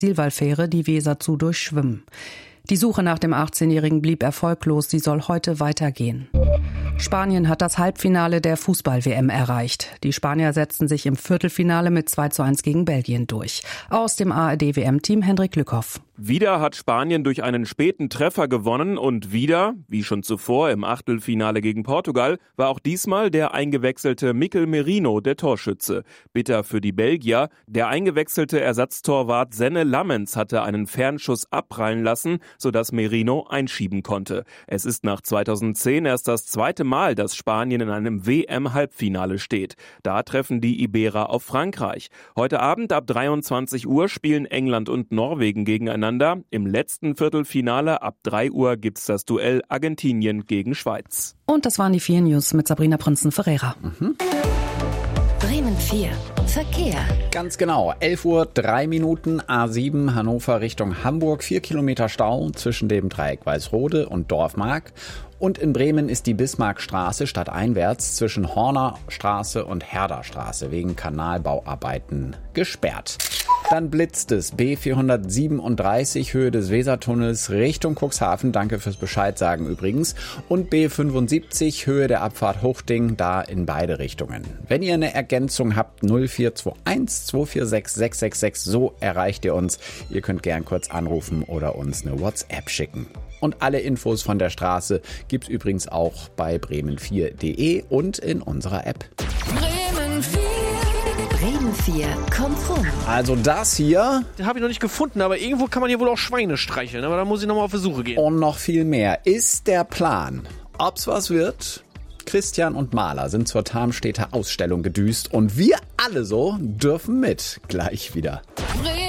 Seilfähre die Weser zu durchschwimmen. Die Suche nach dem 18-Jährigen blieb erfolglos, sie soll heute weitergehen. Spanien hat das Halbfinale der Fußball-WM erreicht. Die Spanier setzten sich im Viertelfinale mit 2:1 gegen Belgien durch. Aus dem ARD-WM-Team Hendrik Lückhoff. Wieder hat Spanien durch einen späten Treffer gewonnen und wieder, wie schon zuvor im Achtelfinale gegen Portugal, war auch diesmal der eingewechselte Mikel Merino der Torschütze. Bitter für die Belgier, der eingewechselte Ersatztorwart Senne Lammens hatte einen Fernschuss abprallen lassen, sodass Merino einschieben konnte. Es ist nach 2010 erst das zweite Mal, dass Spanien in einem WM-Halbfinale steht. Da treffen die Iberer auf Frankreich. Heute Abend ab 23 Uhr spielen England und Norwegen gegeneinander. Im letzten Viertelfinale ab 3 Uhr gibt's das Duell Argentinien gegen Schweiz. Und das waren die 4 News mit Sabrina Prinzen-Ferreira. Bremen 4. Verkehr. Ganz genau, 11 Uhr 3 Minuten, A7 Hannover Richtung Hamburg, 4 Kilometer Stau zwischen dem Dreieck Weißrode und Dorfmark. Und in Bremen ist die Bismarckstraße stadteinwärts zwischen Horner Straße und Herder Straße wegen Kanalbauarbeiten gesperrt. Dann blitzt es, B437 Höhe des Wesertunnels Richtung Cuxhaven, danke fürs Bescheid sagen übrigens, und B75 Höhe der Abfahrt Huchting, da in beide Richtungen. Wenn ihr eine Ergänzung habt, 0421 246 666, so erreicht ihr uns. Ihr könnt gern kurz anrufen oder uns eine WhatsApp schicken. Und alle Infos von der Straße gibt's übrigens auch bei bremen4.de und in unserer App. Bremen 4. Bremen 4 kommt rum. Also das hier. Den habe ich noch nicht gefunden, aber irgendwo kann man hier wohl auch Schweine streicheln. Aber da muss ich nochmal auf die Suche gehen. Und noch viel mehr ist der Plan. Ob's was wird? Christian und Maler sind zur Tarmstädter Ausstellung gedüst und wir alle so dürfen mit. Gleich wieder. Bremen